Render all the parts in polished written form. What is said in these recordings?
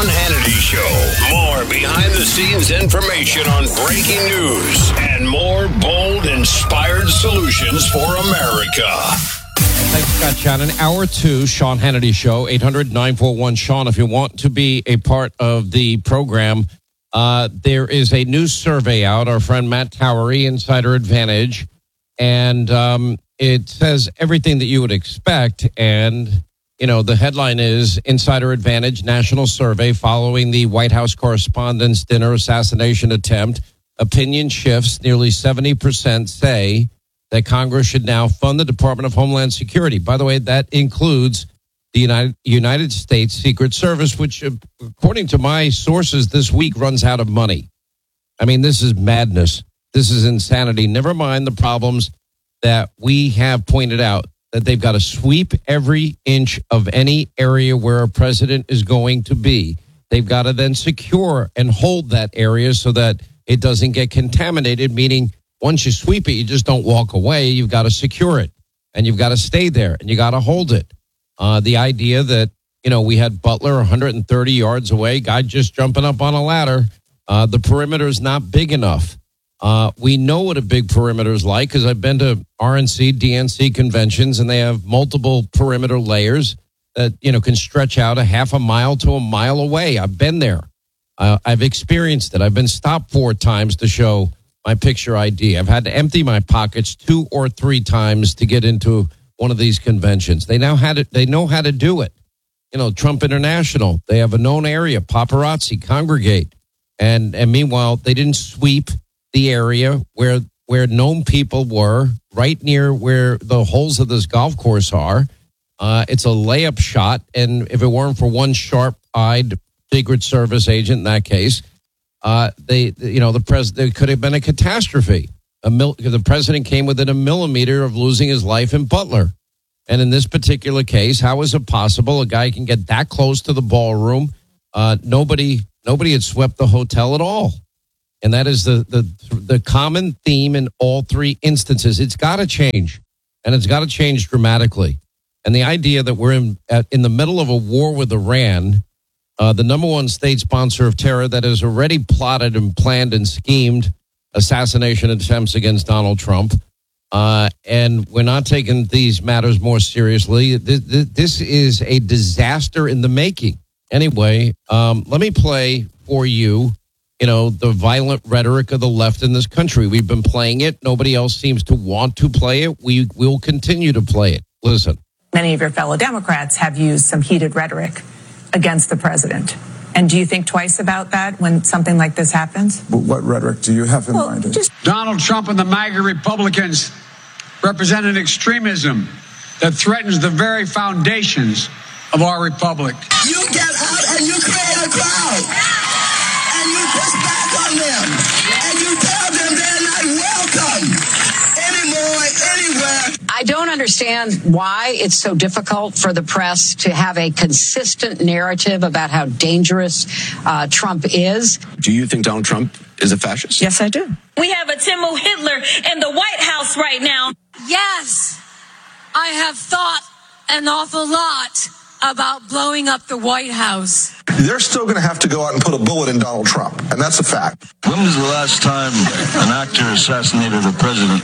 Sean Hannity Show. More behind-the-scenes information on breaking news and more bold, inspired solutions for America. Thanks, Scott Shannon. Hour 2, Sean Hannity Show, 800-941-SEAN. If you want to be a part of the program, there is a new survey out. Our friend Matt Towery, Insider Advantage, and it says everything that you would expect. And, you know, the headline is Insider Advantage National Survey following the White House Correspondents' Dinner assassination attempt. Opinion shifts. Nearly 70% say that Congress should now fund the Department of Homeland Security. By the way, that includes the United States Secret Service, which, according to my sources this week, runs out of money. I mean, this is madness. This is insanity. Never mind the problems that we have pointed out, that they've got to sweep every inch of any area where a president is going to be. They've got to then secure and hold that area so that it doesn't get contaminated, meaning once you sweep it, you just don't walk away. You've got to secure it, and you've got to stay there, and you got to hold it. The idea that, you know, we had Butler 130 yards away, guy just jumping up on a ladder. The perimeter is not big enough. We know what a big perimeter is like because I've been to RNC, DNC conventions, and they have multiple perimeter layers that, you know, can stretch out a half a mile to a mile away. I've been there. I've experienced it. I've been stopped 4 times to show my picture ID. I've had to empty my pockets 2 or 3 times to get into one of these conventions. They know how to do it. You know, Trump International, they have a known area, paparazzi, congregate. And meanwhile, they didn't sweep the area where known people were, right near where the holes of this golf course are. It's a layup shot. And if it weren't for one sharp-eyed Secret Service agent in that case, the president could have been a catastrophe. The president came within a millimeter of losing his life in Butler. And in this particular case, how is it possible a guy can get that close to the ballroom? Nobody had swept the hotel at all. And that is the common theme in all 3 instances. It's got to change, and it's got to change dramatically. And the idea that we're in the middle of a war with Iran, the number 1 state sponsor of terror that has already plotted and planned and schemed assassination attempts against Donald Trump, and we're not taking these matters more seriously. This is a disaster in the making. Anyway, let me play for you, the violent rhetoric of the left in this country. We've been playing it. Nobody else seems to want to play it. We will continue to play it. Listen. Many of your fellow Democrats have used some heated rhetoric against the president. And do you think twice about that when something like this happens? What rhetoric do you have in mind? Donald Trump and the MAGA Republicans represent an extremism that threatens the very foundations of our republic. You get out and you create a crowd. And you push back on them. And you tell them they're not welcome anymore, anywhere. I don't understand why it's so difficult for the press to have a consistent narrative about how dangerous Trump is. Do you think Donald Trump is a fascist? Yes, I do. We have a Timo Hitler in the White House right now. Yes, I have thought an awful lot about blowing up the White House. They're still going to have to go out and put a bullet in Donald Trump, and that's a fact. When was the last time an actor assassinated a president?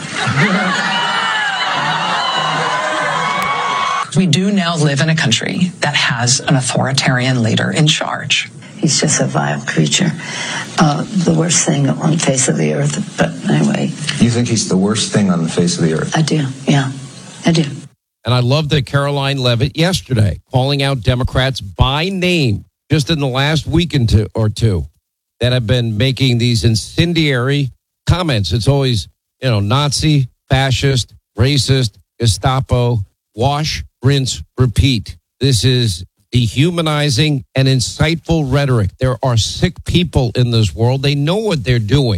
We do now live in a country that has an authoritarian leader in charge. He's just a vile creature. The worst thing on the face of the earth. But anyway. You think he's the worst thing on the face of the earth? I do, yeah. I do. And I love that Caroline Leavitt yesterday calling out Democrats by name just in the last week or two that have been making these incendiary comments. It's always, Nazi, fascist, racist, Gestapo, wash, rinse, repeat. This is dehumanizing and insightful rhetoric. There are sick people in this world. They know what they're doing.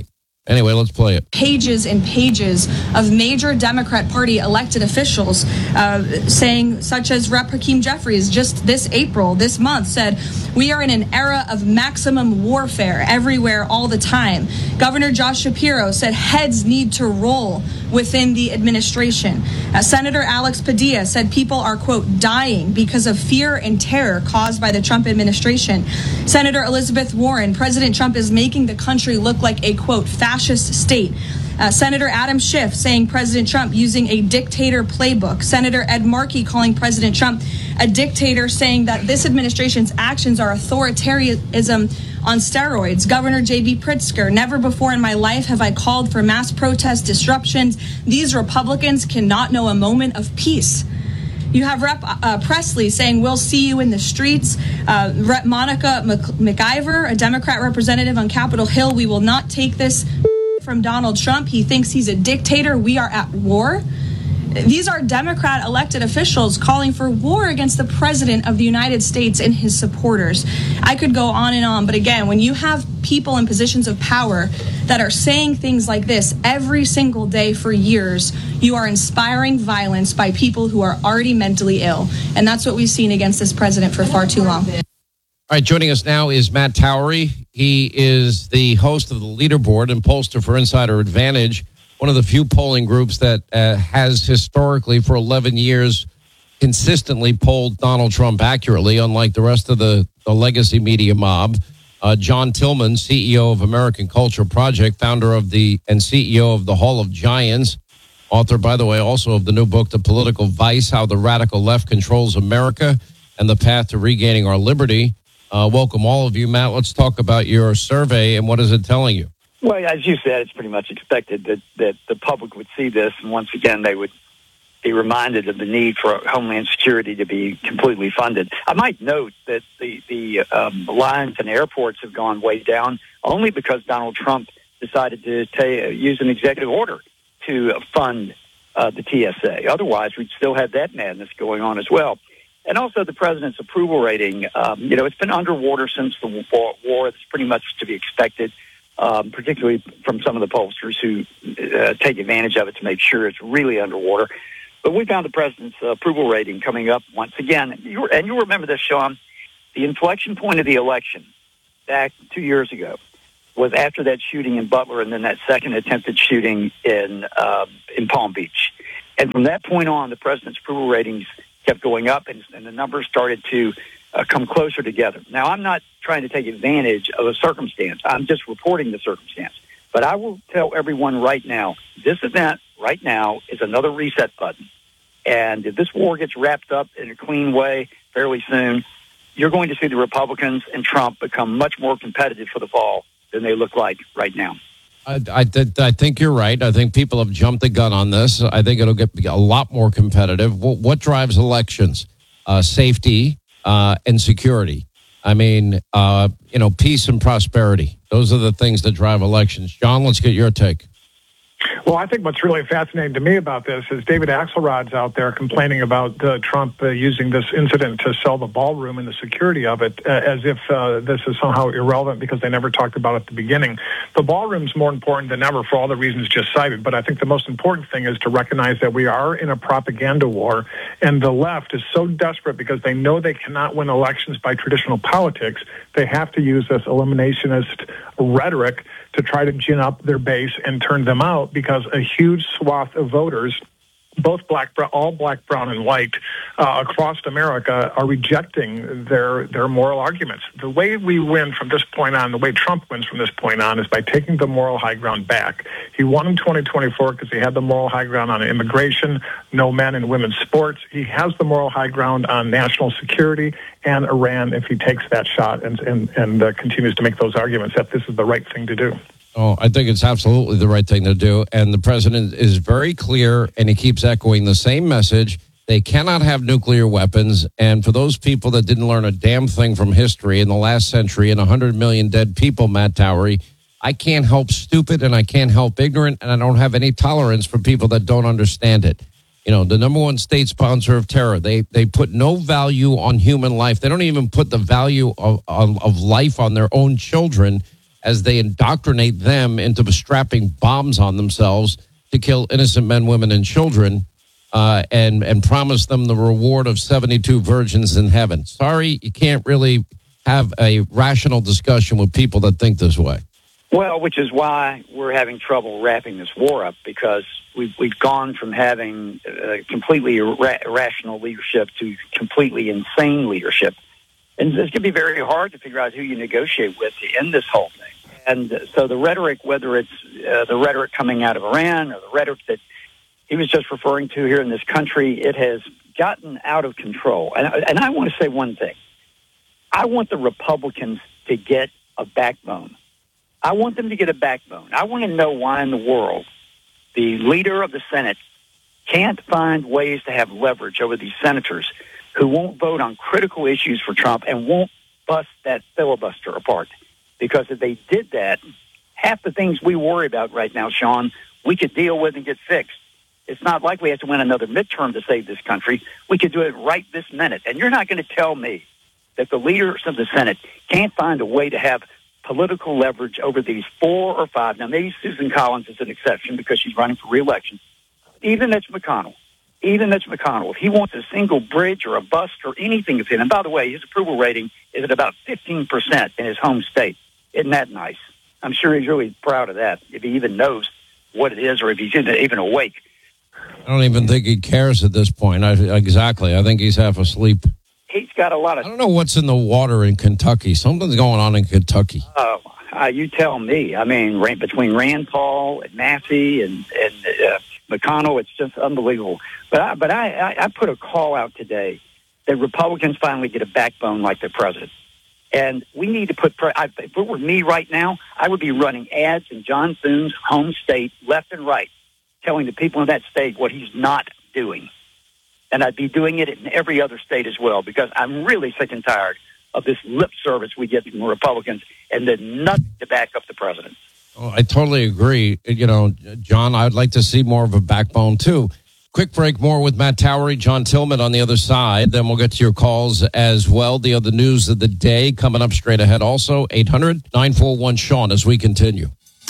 Anyway, let's play it. Pages and pages of major Democrat Party elected officials saying, such as Rep. Hakeem Jeffries, just this month, said, "We are in an era of maximum warfare everywhere all the time." Governor Josh Shapiro said heads need to roll within the administration. Senator Alex Padilla said people are, quote, dying because of fear and terror caused by the Trump administration. Senator Elizabeth Warren, President Trump is making the country look like a, quote, fascist state. Senator Adam Schiff saying President Trump using a dictator playbook. Senator Ed Markey calling President Trump a dictator, saying that this administration's actions are authoritarianism on steroids. Governor J.B. Pritzker, never before in my life have I called for mass protest disruptions. These Republicans cannot know a moment of peace. You have Rep. Presley saying, "We'll see you in the streets." Rep. Monica McIver, a Democrat representative on Capitol Hill, "We will not take this from Donald Trump. He thinks he's a dictator. We are at war." These are Democrat elected officials calling for war against the President of the United States and his supporters. I could go on and on, but again, when you have people in positions of power that are saying things like this every single day for years, you are inspiring violence by people who are already mentally ill. And that's what we've seen against this president for far too long. All right, joining us now is Matt Towery. He is the host of the Leaderboard and pollster for Insider Advantage, one of the few polling groups that has historically for 11 years consistently polled Donald Trump accurately, unlike the rest of the legacy media mob. John Tillman, CEO of American Culture Project, founder of and CEO of the Hall of Giants, author, by the way, also of the new book, The Political Vice, How the Radical Left Controls America and the Path to Regaining Our Liberty. Welcome, all of you. Matt, let's talk about your survey and what is it telling you? Well, as you said, it's pretty much expected that the public would see this, and once again, they would be reminded of the need for Homeland Security to be completely funded. I might note that the lines and airports have gone way down only because Donald Trump decided to use an executive order to fund the TSA. Otherwise, we'd still have that madness going on as well. And also the president's approval rating, it's been underwater since the war. It's pretty much to be expected. Particularly from some of the pollsters who take advantage of it to make sure it's really underwater. But we found the president's approval rating coming up once again. You'll remember this, Sean. The inflection point of the election back 2 years ago was after that shooting in Butler and then that second attempted shooting in Palm Beach. And from that point on, the president's approval ratings kept going up and the numbers started to come closer together. Now, I'm not trying to take advantage of a circumstance. I'm just reporting the circumstance. But I will tell everyone right now, this event right now is another reset button. And if this war gets wrapped up in a clean way fairly soon, you're going to see the Republicans and Trump become much more competitive for the fall than they look like right now. I think you're right. I think people have jumped the gun on this. I think it'll get a lot more competitive. What drives elections? Safety and security. I mean, peace and prosperity. Those are the things that drive elections. John, let's get your take. Well, I think what's really fascinating to me about this is David Axelrod's out there complaining about Trump using this incident to sell the ballroom and the security of it as if this is somehow irrelevant because they never talked about it at the beginning. The ballroom's more important than ever for all the reasons just cited, but I think the most important thing is to recognize that we are in a propaganda war, and the left is so desperate because they know they cannot win elections by traditional politics. They have to use this eliminationist rhetoric to try to gin up their base and turn them out because a huge swath of voters, both all black, brown, and white across America are rejecting their moral arguments. The way we win from this point on, the way Trump wins from this point on, is by taking the moral high ground back. He won in 2024 because he had the moral high ground on immigration, no men and women's sports. He has the moral high ground on national security and Iran if he takes that shot and continues to make those arguments that this is the right thing to do. Oh, I think it's absolutely the right thing to do. And the president is very clear, and he keeps echoing the same message. They cannot have nuclear weapons. And for those people that didn't learn a damn thing from history in the last century and 100 million dead people, Matt Towery, I can't help stupid and I can't help ignorant, and I don't have any tolerance for people that don't understand it. You know, the number one state sponsor of terror, they put no value on human life. They don't even put the value of life on their own children. as they indoctrinate them into strapping bombs on themselves to kill innocent men, women, and children, and promise them the reward of 72 virgins in heaven. Sorry, you can't really have a rational discussion with people that think this way. Well, which is why we're having trouble wrapping this war up, because we've gone from having completely irrational leadership to completely insane leadership. And it's going to be very hard to figure out who you negotiate with to end this whole thing. And so the rhetoric, whether it's the rhetoric coming out of Iran or the rhetoric that he was just referring to here in this country, it has gotten out of control. And I want to say one thing. I want the Republicans to get a backbone. I want them to get a backbone. I want to know why in the world the leader of the Senate can't find ways to have leverage over these senators who won't vote on critical issues for Trump and won't bust that filibuster apart. Because if they did that, half the things we worry about right now, Sean, we could deal with and get fixed. It's not like we have to win another midterm to save this country. We could do it right this minute. And you're not going to tell me that the leaders of the Senate can't find a way to have political leverage over these 4 or 5. Now, maybe Susan Collins is an exception because she's running for re-election. Even Mitch McConnell. If he wants a single bridge or a bus or anything of him, and by the way, his approval rating is at about 15% in his home state. Isn't that nice? I'm sure he's really proud of that, if he even knows what it is or if he's even awake. I don't even think he cares at this point. Exactly. I think he's half asleep. He's got a lot of... I don't know what's in the water in Kentucky. Something's going on in Kentucky. You tell me. I mean, between Rand Paul and Massey and McConnell, it's just unbelievable. But I put a call out today that Republicans finally get a backbone like the president. And we need to put... if it were me right now, I would be running ads in John Thune's home state, left and right, telling the people in that state what he's not doing. And I'd be doing it in every other state as well, because I'm really sick and tired of this lip service we get from Republicans and then nothing to back up the president. Oh, I totally agree. You know, John, I'd like to see more of a backbone, too. Quick break, more with Matt Towery, John Tillman on the other side. Then we'll get to your calls as well. The other news of the day coming up straight ahead also, 800-941-SEAN as we continue.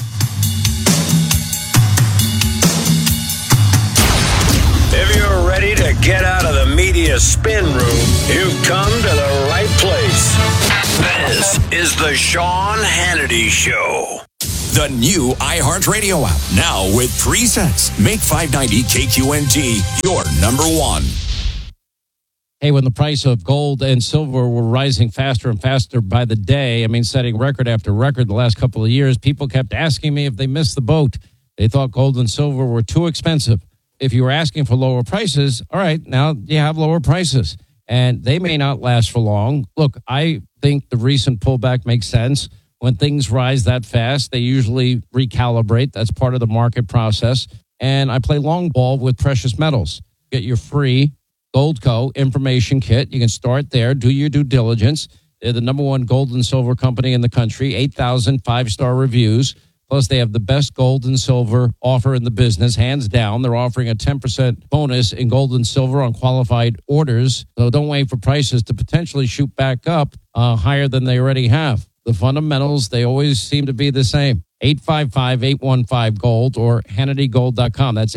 If you're ready to get out of the media spin room, you've come to the right place. This is the Sean Hannity Show. The new iHeartRadio app, now with 3 cents. Make 590 KQNT your number one. Hey, when the price of gold and silver were rising faster and faster by the day, I mean, setting record after record the last couple of years, people kept asking me if they missed the boat. They thought gold and silver were too expensive. If you were asking for lower prices, all right, now you have lower prices. And they may not last for long. Look, I think the recent pullback makes sense. When things rise that fast, they usually recalibrate. That's part of the market process. And I play long ball with precious metals. Get your free Goldco information kit. You can start there. Do your due diligence. They're the number one gold and silver company in the country. 8,000 5-star reviews. Plus, they have the best gold and silver offer in the business, hands down. They're offering a 10% bonus in gold and silver on qualified orders. So don't wait for prices to potentially shoot back up higher than they already have. The fundamentals, they always seem to be the same. 855-815-GOLD or HannityGold.com. That's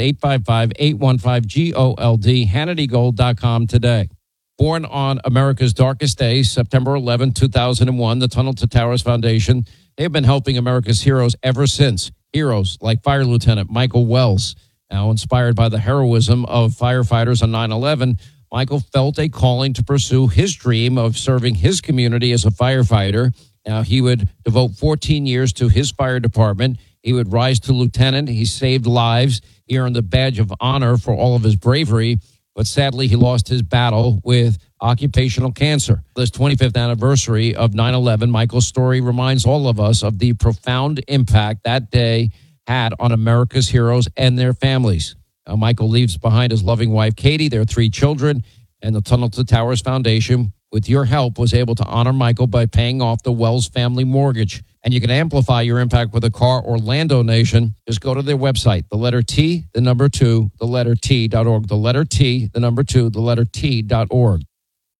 855-815-GOLD, HannityGold.com today. Born on America's darkest day, September 11, 2001, the Tunnel to Towers Foundation, they've been helping America's heroes ever since. Heroes like Fire Lieutenant Michael Wells. Now inspired by the heroism of firefighters on 9/11, Michael felt a calling to pursue his dream of serving his community as a firefighter. Now, he would devote 14 years to his fire department. He would rise to lieutenant. He saved lives. He earned the badge of honor for all of his bravery. But sadly, he lost his battle with occupational cancer. This 25th anniversary of 9/11, Michael's story reminds all of us of the profound impact that day had on America's heroes and their families. Michael leaves behind his loving wife, Katie, their 3 children, and the Tunnel to Towers Foundation, with your help, was able to honor Michael by paying off the Wells family mortgage. And you can amplify your impact with a car or land donation. Just go to their website, the letter T, the number 2, the letter T.org, the letter T, the number 2, the letter T.org.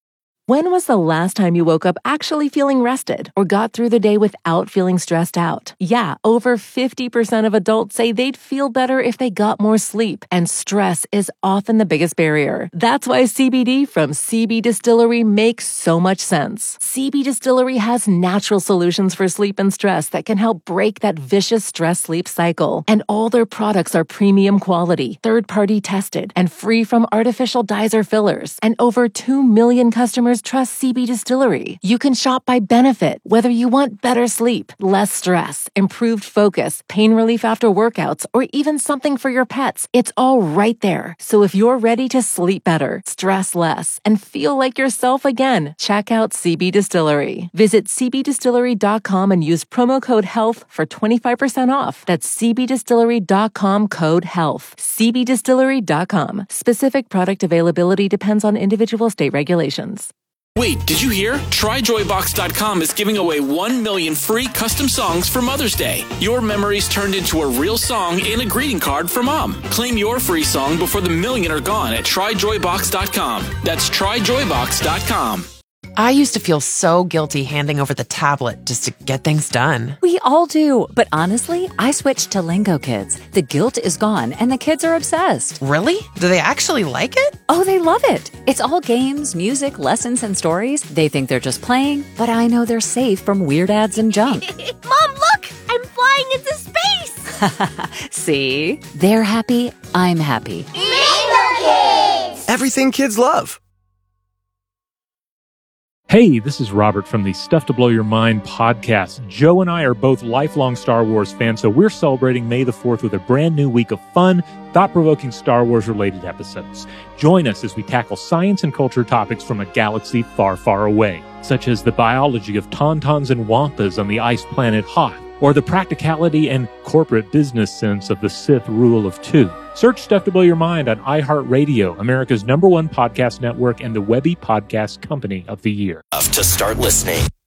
When was the last time you woke up actually feeling rested or got through the day without feeling stressed out? Yeah, over 50% of adults say they'd feel better if they got more sleep, and stress is often the biggest barrier. That's why CBD from CB Distillery makes so much sense. CB Distillery has natural solutions for sleep and stress that can help break that vicious stress-sleep cycle. And all their products are premium quality, third-party tested, and free from artificial dyes or fillers. And over 2 million customers trust CB Distillery. You can shop by benefit, whether you want better sleep, less stress, improved focus, pain relief after workouts, or even something for your pets. It's all right there. So if you're ready to sleep better, stress less, and feel like yourself again, check out CB Distillery. Visit cbdistillery.com and use promo code HEALTH for 25% off. That's cbdistillery.com, code HEALTH. cbdistillery.com. Specific product availability depends on individual state regulations. Wait, did you hear? TryJoyBox.com is giving away 1 million free custom songs for Mother's Day. Your memories turned into a real song and a greeting card for Mom. Claim your free song before the million are gone at TryJoyBox.com. That's TryJoyBox.com. I used to feel so guilty handing over the tablet just to get things done. We all do, but honestly, I switched to Lingo Kids. The guilt is gone, and the kids are obsessed. Really? Do they actually like it? Oh, they love it. It's all games, music, lessons, and stories. They think they're just playing, but I know they're safe from weird ads and junk. Mom, look! I'm flying into space! See? They're happy, I'm happy. Lingo Kids! Everything kids love. Hey, this is Robert from the Stuff to Blow Your Mind podcast. Joe and I are both lifelong Star Wars fans, so we're celebrating May the 4th with a brand new week of fun, thought-provoking Star Wars-related episodes. Join us as we tackle science and culture topics from a galaxy far, far away, such as the biology of tauntauns and wampas on the ice planet Hoth, or the practicality and corporate business sense of the Sith Rule of Two. Search Stuff to Blow Your Mind on iHeartRadio, America's #1 podcast network and the Webby Podcast Company of the Year. To start listening.